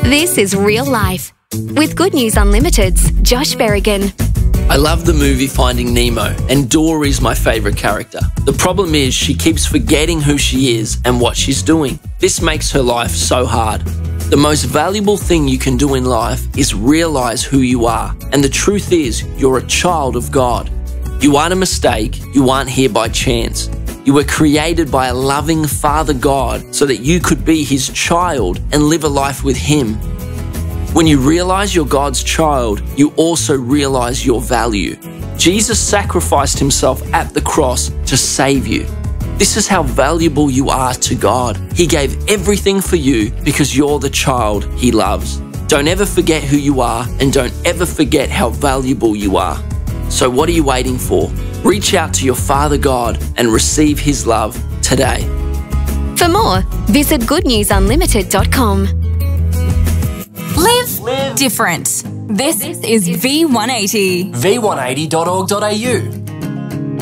This is Real Life with Good News Unlimited's Josh Berrigan. I love the movie Finding Nemo, and Dory's my favourite character. The problem is she keeps forgetting who she is and what she's doing. This makes her life so hard. The most valuable thing you can do in life is realise who you are. And the truth is, you're a child of God. You aren't a mistake. You aren't here by chance. You were created by a loving Father God so that you could be His child and live a life with Him. When you realise you're God's child, you also realise your value. Jesus sacrificed Himself at the cross to save you. This is how valuable you are to God. He gave everything for you because you're the child He loves. Don't ever forget who you are, and don't ever forget how valuable you are. So what are you waiting for? Reach out to your Father God and receive His love today. For more, visit goodnewsunlimited.com. Live different. This is V180. V180.org.au.